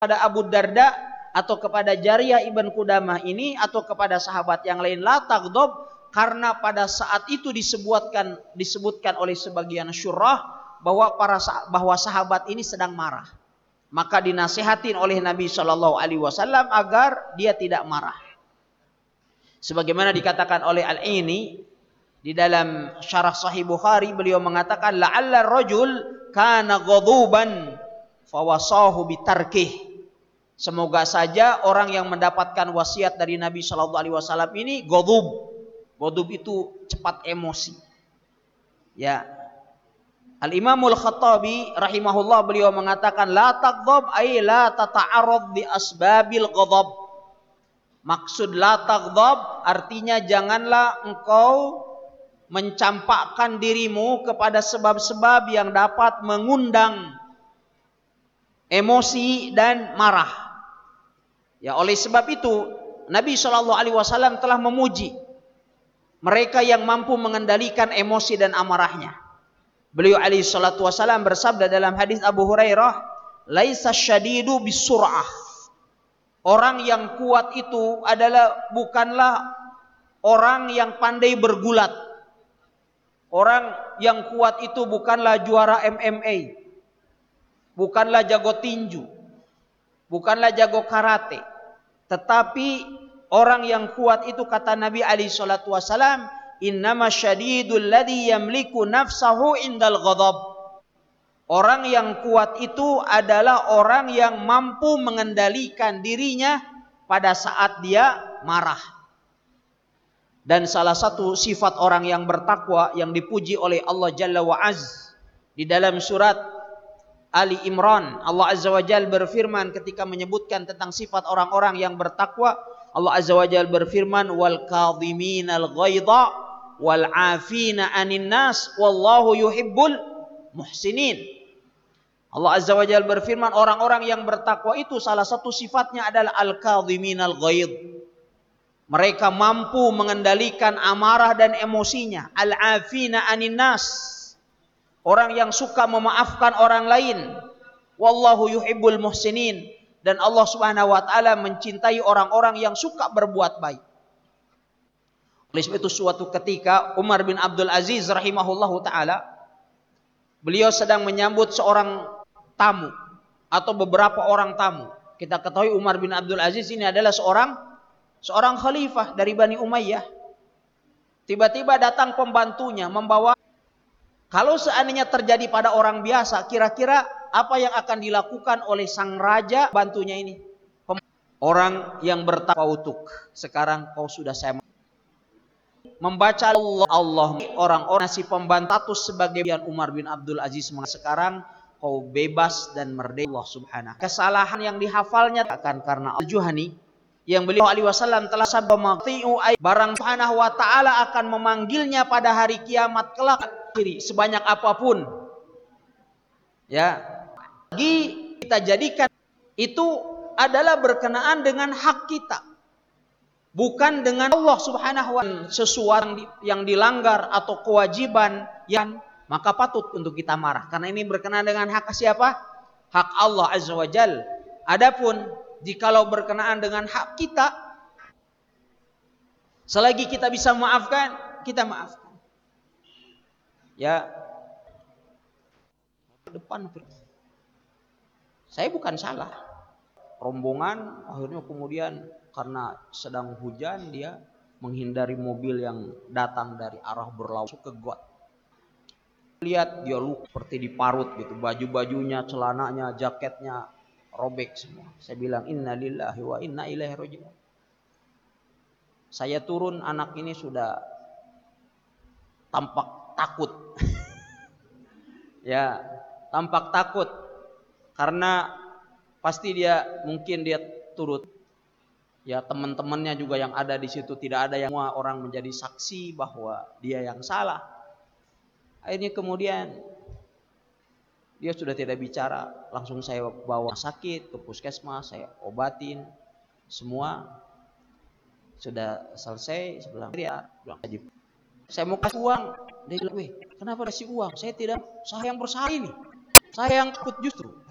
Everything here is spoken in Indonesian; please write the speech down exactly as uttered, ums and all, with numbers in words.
kepada Abu Darda atau kepada Jariyah ibn Qudamah ini atau kepada sahabat yang lain, la taghdab, karena pada saat itu disebutkan disebutkan oleh sebagian syurah bahwa para bahwa sahabat ini sedang marah. Maka dinasihatin oleh Nabi Shallallahu Alaihi Wasallam agar dia tidak marah. Sebagaimana dikatakan oleh Al-Aini di dalam syarah Sahih Bukhari, beliau mengatakan la'alla rajul kana ghadhuban fawasahu bitarkih. Semoga saja orang yang mendapatkan wasiat dari Nabi Shallallahu Alaihi Wasallam ini ghadhub. Ghadhub itu cepat emosi. Ya. Al-Imamul Khattabi rahimahullah beliau mengatakan la taghdab ay la tata'arrad bi asbabil ghadab. Maksud la taghdab artinya janganlah engkau mencampakkan dirimu kepada sebab-sebab yang dapat mengundang emosi dan marah. Ya, oleh sebab itu Nabi Shallallahu Alaihi Wasallam telah memuji mereka yang mampu mengendalikan emosi dan amarahnya. Beliau alaihi salatu wasallam bersabda dalam hadis Abu Hurairah, laisa syadidu bisur'ah. Orang yang kuat itu adalah bukanlah orang yang pandai bergulat. Orang yang kuat itu bukanlah juara M M A. Bukanlah jago tinju. Bukanlah jago karate. Tetapi orang yang kuat itu, kata Nabi alaihi salatu wasallam, innama syadidul ladzi yamliku nafsahu indal ghadab. Orang yang kuat itu adalah orang yang mampu mengendalikan dirinya pada saat dia marah. Dan salah satu sifat orang yang bertakwa yang dipuji oleh Allah Jalla wa Az di dalam surat Ali Imran, Allah Azza wa Jalla berfirman ketika menyebutkan tentang sifat orang-orang yang bertakwa, Allah Azza wa Jalla berfirman, wal kadhiminal ghaidha wal 'afina 'anil nas wallahu yuhibbul muhsinin. Allah Azza wa Jalla berfirman, orang-orang yang bertakwa itu salah satu sifatnya adalah al kadhiminal ghaidh. Mereka mampu mengendalikan amarah dan emosinya. Al 'afina 'anil nas. Orang yang suka memaafkan orang lain. Wallahu yuhibbul muhsinin. Dan Allah Subhanahu wa taala mencintai orang-orang yang suka berbuat baik. Oleh sebab itu suatu ketika Umar bin Abdul Aziz rahimahullahu taala, beliau sedang menyambut seorang tamu atau beberapa orang tamu. Kita ketahui Umar bin Abdul Aziz ini adalah seorang seorang khalifah dari Bani Umayyah. Tiba-tiba datang pembantunya membawa. Kalau seandainya terjadi pada orang biasa, kira-kira apa yang akan dilakukan oleh sang raja bantunya ini? Orang yang bertawautuk. Sekarang kau sudah saya membaca Allah, Allah orang-orang si pembantu sebagai Umar bin Abdul Aziz. Sekarang kau bebas dan merdeka, Allah Subhanahu. Kesalahan yang dihafalnya akan karena Al-Juhani yang beliau alaihi wasallam telah sabda barang Subhanahu wa taala akan memanggilnya pada hari kiamat kelak sebanyak apapun. Ya, lagi kita jadikan itu adalah berkenaan dengan hak kita, bukan dengan Allah Subhanahu wa taala. Sesuatu yang dilanggar atau kewajiban yang maka patut untuk kita marah karena ini berkenaan dengan hak siapa? Hak Allah Azza wa Jalla. Adapun jikalau berkenaan dengan hak kita, selagi kita bisa memaafkan, kita maafkan. Ya, depan saya bukan salah. Rombongan akhirnya kemudian karena sedang hujan dia menghindari mobil yang datang dari arah berlawanan ke got. Lihat dia luka seperti diparut gitu, baju-bajunya, celananya, jaketnya robek semua. Saya bilang inna lillahi wa inna ilaihi raji'un. Saya turun, anak ini sudah tampak takut. Ya, tampak takut karena pasti dia mungkin dia turut. Ya, teman-temannya juga yang ada di situ tidak ada yang semua orang menjadi saksi bahwa dia yang salah. Akhirnya kemudian dia sudah tidak bicara, langsung saya bawa sakit ke puskesmas, saya obatin semua. Sudah selesai sebelah dia bilang aja, saya mau kasih uang. Dia bilang, weh, kenapa kasih uang? Saya tidak, saya yang bersalah ini. Saya yang takut justru.